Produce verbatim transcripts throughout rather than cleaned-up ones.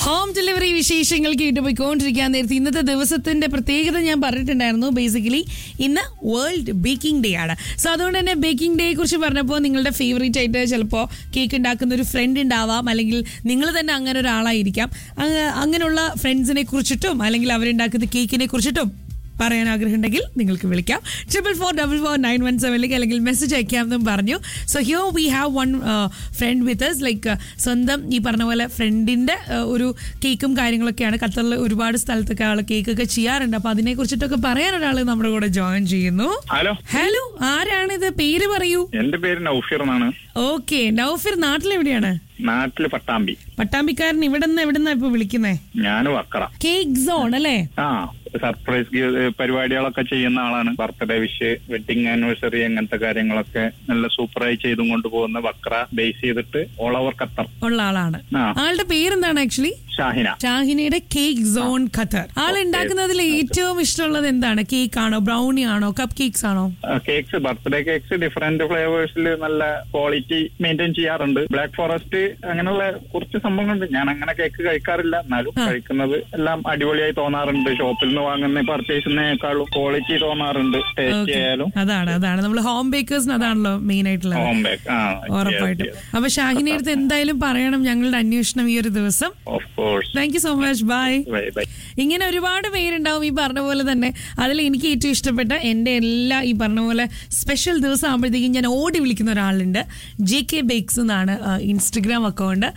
Home delivery വിശേഷങ്ങൾ കേട്ടുപോയിക്കൊണ്ടിരിക്കാൻ നേരത്തെ ഇന്നത്തെ ദിവസത്തിന്റെ പ്രത്യേകത ഞാൻ പറഞ്ഞിട്ടുണ്ടായിരുന്നു. ബേസിക്കലി ഇന്ന് വേൾഡ് ബേക്കിംഗ് ഡേ ആണ്. സോ അതുകൊണ്ട് തന്നെ ബേക്കിംഗ് ഡേയെ കുറിച്ച് പറഞ്ഞപ്പോൾ നിങ്ങളുടെ ഫേവറേറ്റ് ആയിട്ട് ചിലപ്പോൾ കേക്ക് ഉണ്ടാക്കുന്ന ഒരു ഫ്രണ്ട് ഉണ്ടാവാം, അല്ലെങ്കിൽ നിങ്ങൾ തന്നെ അങ്ങനെ ഒരാളായിരിക്കാം. അങ്ങനെയുള്ള ഫ്രണ്ട്സിനെ കുറിച്ചിട്ടും അല്ലെങ്കിൽ അവരുണ്ടാക്കുന്ന കേക്കിനെ കുറിച്ചിട്ടും പറയാൻ ആഗ്രഹമുണ്ടെങ്കിൽ നിങ്ങൾക്ക് വിളിക്കാം triple four double four nine one സെവനിലേക്ക്, അല്ലെങ്കിൽ മെസ്സേജ് അയക്കാമെന്നും പറഞ്ഞു. So here we have one front with us, like സ്വന്തം ഈ പറഞ്ഞ പോലെ ഫ്രണ്ടിന്റെ ഒരു കേക്കും കാര്യങ്ങളൊക്കെയാണ്. ഖത്തറിൽ ഒരുപാട് സ്ഥലത്തൊക്കെ ആൾ കേക്കൊക്കെ ചെയ്യാറുണ്ട്. അപ്പൊ അതിനെ കുറിച്ചിട്ടൊക്കെ പറയാൻ ഒരാൾ നമ്മുടെ കൂടെ ജോയിൻ ചെയ്യുന്നു. ഹലോ ഹലോ, ആരാണിത്? പേര് പറയൂ. എന്റെ പേര് നൗഫിർ എന്നാണ്. ഓക്കെ, നൗഫിർ നാട്ടിലെവിടെയാണ്? നാട്ടില് പട്ടാമ്പി. പട്ടാമ്പിക്കാരൻ ഇവിടെ നിന്ന് എവിടെന്നാ ഇപ്പൊ വിളിക്കുന്നേ? ഞാൻ വക്കറ. കേക്ക് സോൺ അല്ലേ? ആ, സർപ്രൈസ് പരിപാടികളൊക്കെ ചെയ്യുന്ന ആളാണ്. ബർത്ത്ഡേ വിഷ്, വെഡിങ് ആനിവേഴ്സറി, അങ്ങനത്തെ കാര്യങ്ങളൊക്കെ നല്ല സൂപ്പറായി ചെയ്തും കൊണ്ടുപോകുന്ന വക്ര ബേസ് ചെയ്തിട്ട് ഓൾ ഓവർ ഖത്തർ ഉള്ള ആളാണ്. ആളുടെ പേരെന്താണ് actually? Shahina. ഷാഹിനയുടെ cake zone Qatar. ആൾ ഉണ്ടാക്കുന്നതിൽ ഏറ്റവും ഇഷ്ടമുള്ളത് എന്താണ്? കേക്ക് ആണോ, ബ്രൗണി ആണോ, കപ്പ് കേക്ക്സ് ആണോ? കേക്ക്സ്, ബർത്ത്ഡേ കേക്ക്സ് ഡിഫറെന്റ് ഫ്ലേവേഴ്സിൽ നല്ല ക്വാളിറ്റി മെയിൻറ്റെയിൻ ചെയ്യാറുണ്ട്. ബ്ലാക്ക് ഫോറസ്റ്റ് അങ്ങനെയുള്ള കുറച്ച് സംഭവങ്ങളുണ്ട്. ഞാൻ അങ്ങനെ കേക്ക് കഴിക്കാറില്ല, എന്നാലും കഴിക്കുന്നത് എല്ലാം അടിപൊളിയായി തോന്നാറുണ്ട്. ഷോപ്പിൽ നിന്ന് വാങ്ങുന്ന പർച്ചേസിനേക്കാളും ക്വാളിറ്റി തോന്നാറുണ്ട്. ടേസ്റ്റ് ആയാലും അതാണ് അതാണ് നമ്മൾ ഹോം ബേക്കേഴ്സിന് അതാണല്ലോ മെയിൻ ആയിട്ടുള്ളത്. Home bake. ഉറപ്പായിട്ടും. അപ്പൊ ഷാഹിനെ അടുത്ത് എന്തായാലും പറയണം ഞങ്ങളുടെ അന്വേഷണം ഈ ഒരു ദിവസം. Thank you so much. By. ഇങ്ങനെ ഒരുപാട് പേരുണ്ടാവും ഈ പറഞ്ഞ പോലെ തന്നെ. അതിൽ എനിക്ക് ഏറ്റവും ഇഷ്ടപ്പെട്ട എന്റെ എല്ലാ ഈ പറഞ്ഞ പോലെ സ്പെഷ്യൽ ദിവസം ആകുമ്പോഴത്തേക്കും ഞാൻ ഓടി വിളിക്കുന്ന ഒരാളുണ്ട്. ജെ കെ ബേക്സ് എന്നാണ് Instagram account.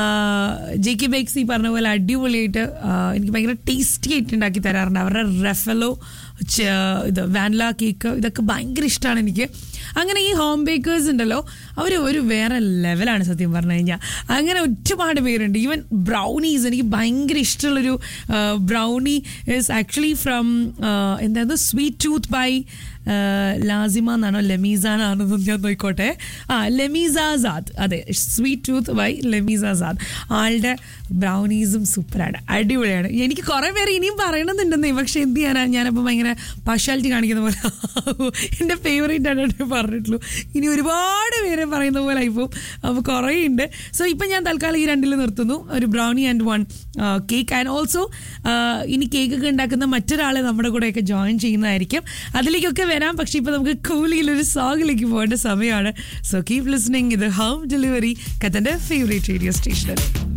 J K bakes ഈ പറഞ്ഞ പോലെ അടിപൊളിയായിട്ട് എനിക്ക് ഭയങ്കര ടേസ്റ്റി ആയിട്ട് ഉണ്ടാക്കി തരാറുണ്ട്. അവരുടെ റെഫലോ ഇത് വാനില കേക്ക് ഇതൊക്കെ ഭയങ്കര ഇഷ്ടമാണ് എനിക്ക്. അങ്ങനെ ഈ ഹോം ബേക്കേഴ്സ് ഉണ്ടല്ലോ, അവർ ഒരു വേറെ ലെവലാണ് സത്യം പറഞ്ഞു കഴിഞ്ഞാൽ. അങ്ങനെ ഒരുപാട് പേരുണ്ട്. ഈവൻ ബ്രൗണീസ്, എനിക്ക് ഭയങ്കര ഇഷ്ടമുള്ളൊരു brownie is actually from എന്തായത് sweet tooth by Lasima എന്നാണോ ലെമീസാനാണെന്ന് ഞാൻ നോയിക്കോട്ടെ. ആ, ലെമീസാസാദ്. അതെ, സ്വീറ്റ് ടൂത്ത് ബൈ ലെമീസാസാദ്. ആളുടെ ബ്രൗണീസും സൂപ്പറാണ്, അടിപൊളിയാണ്. എനിക്ക് കുറേ പേര് ഇനിയും പറയണമെന്നുണ്ടെന്നേ, പക്ഷെ എന്ത് ചെയ്യാനാ, ഞാനപ്പോൾ ഭയങ്കര പാർഷ്യാലിറ്റി കാണിക്കുന്ന പോലെ എൻ്റെ ഫേവറേറ്റ് ആയിട്ട് പറഞ്ഞിട്ടുള്ളൂ. ഇനി ഒരുപാട് പേരെ പറയുന്ന പോലെ ആയിപ്പോവും. അപ്പോൾ കുറേ ഉണ്ട്. സോ ഇപ്പം ഞാൻ തൽക്കാലം ഈ രണ്ടിൽ നിർത്തുന്നു, ഒരു brownie and one cake. And also ഇനി കേക്കൊക്കെ ഉണ്ടാക്കുന്ന മറ്റൊരാളെ നമ്മുടെ കൂടെയൊക്കെ ജോയിൻ ചെയ്യുന്നതായിരിക്കും. അതിലേക്കൊക്കെ വരാം. പക്ഷെ ഇപ്പൊ നമുക്ക് കൂലിയിലൊരു സോങ്ങിലേക്ക് പോകേണ്ട സമയമാണ്. So keep listening. ഇത് ഹോം ഡെലിവറി, ഖത്തറിന്റെ ഫേവറേറ്റ് റേഡിയോ സ്റ്റേഷനിൽ.